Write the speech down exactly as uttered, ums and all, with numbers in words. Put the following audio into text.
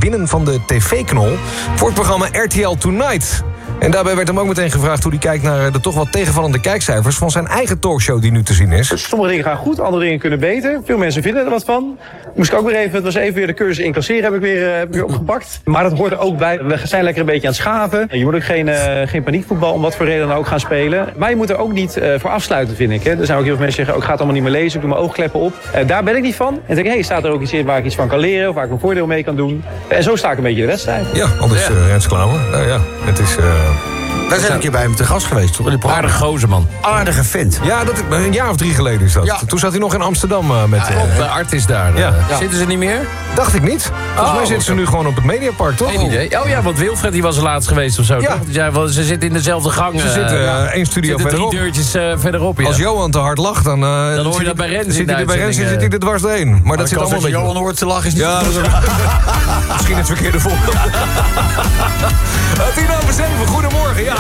winnen van de tv-knol voor het programma R T L Tonight. En daarbij werd hem ook meteen gevraagd hoe hij kijkt naar de toch wat tegenvallende kijkcijfers van zijn eigen talkshow die nu te zien is. Sommige dingen gaan goed, andere dingen kunnen beter. Veel mensen vinden er wat van. Moest ik ook weer even, het was even weer de cursus incasseren heb ik weer, uh, heb ik weer opgepakt. Maar dat hoort er ook bij. We zijn lekker een beetje aan het schaven. Je moet ook geen, uh, geen paniekvoetbal om wat voor reden dan ook gaan spelen. Maar je moet er ook niet uh, voor afsluiten, vind ik. Hè. Er zijn ook heel veel mensen die zeggen, oh, ik ga het allemaal niet meer lezen. Ik doe mijn oogkleppen op. Uh, daar ben ik niet van. En dan denk ik, hey, staat er ook iets in waar ik iets van kan leren of waar ik een voordeel mee kan doen. En zo sta ik een beetje de wedstrijd. Ja, anders uh, Rens Klauwen. Nou ja, het is... Uh... Wij zijn een keer bij hem te gast geweest, toch? Aardige gozer, man. Aardige vent. Ja, dat, een jaar of drie geleden is dat. Ja. Toen zat hij nog in Amsterdam uh, met... Ja, uh, de Art is daar. Uh, ja. Zitten ze niet meer? Dacht ik niet. Volgens oh, mij zitten ze nu gewoon op het Mediapark, toch? Geen idee. Oh ja, want Wilfred die was er laatst geweest of zo, ja. toch? Ja, wel, ze zitten in dezelfde gang. Ze uh, zitten ja. uh, één studio zitten verderop. drie deurtjes uh, verderop, ja. Als Johan te hard lacht, dan... Uh, dan hoor je dat bij Rens. Zit hij er bij Rens en uh, zit hij er dwars doorheen. Maar, maar dat zit allemaal als een beetje... Johan hoort te lachen is niet... Ja, dat is misschien het verkeerde volgende.